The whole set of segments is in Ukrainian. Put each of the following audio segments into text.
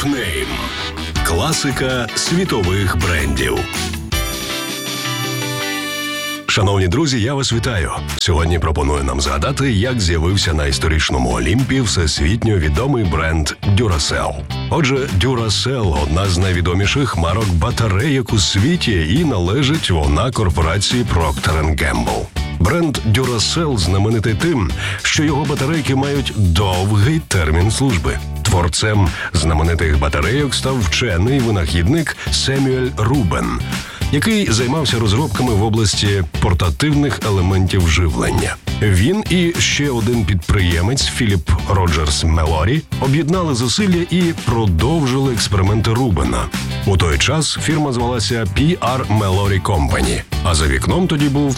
Топ-нейм. Класика світових брендів. Шановні друзі, я вас вітаю. Сьогодні пропоную нам згадати, як з'явився на історичному Олімпі всесвітньо відомий бренд Duracell. Отже, Duracell – одна з найвідоміших марок батарейок у світі, і належить вона корпорації Procter & Gamble. Бренд Duracell знаменитий тим, що його батарейки мають довгий термін служби. Творцем знаменитих батарейок став вчений-винахідник Семюель Рубен, який займався розробками в області портативних елементів живлення. Він і ще один підприємець Філіп Роджерс Мелорі об'єднали зусилля і продовжили експерименти Рубена. У той час фірма звалася P.R. Mallory Company, а за вікном тоді був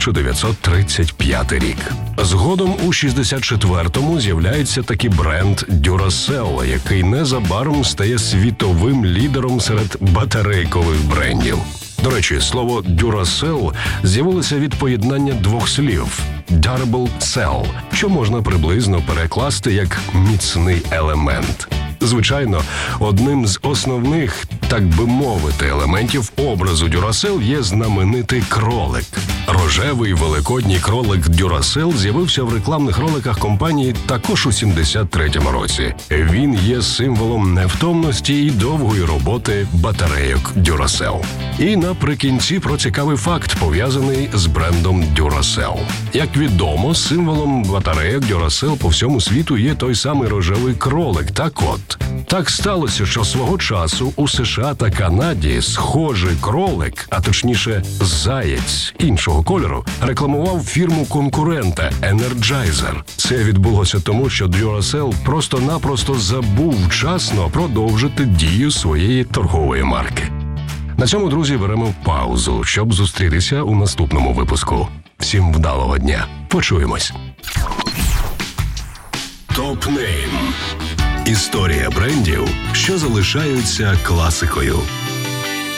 1935 рік. Згодом у 64-му з'являється такий бренд Duracell, який незабаром стає світовим лідером серед батарейкових брендів. До речі, слово Duracell з'явилося від поєднання двох слів «durable cell», що можна приблизно перекласти як «міцний елемент». Звичайно, одним з основних, так би мовити, елементів образу Duracell є знаменитий кролик. Рожевий великодній кролик Duracell з'явився в рекламних роликах компанії також у 73-му році. Він є символом невтомності і довгої роботи батарейок Duracell. І наприкінці про цікавий факт, пов'язаний з брендом Duracell. Як відомо, символом батарейок Duracell по всьому світу є той самий рожевий кролик. Так от, так сталося, що свого часу у США та Канаді схожий кролик, а точніше заєць іншого кольору, рекламував фірму конкурента Energizer. Це відбулося тому, що Duracell просто-напросто забув вчасно продовжити дію своєї торгової марки. На цьому, друзі, беремо паузу, щоб зустрітися у наступному випуску. Всім вдалого дня. Почуємось. Топ-нейм. Історія брендів, що залишаються класикою.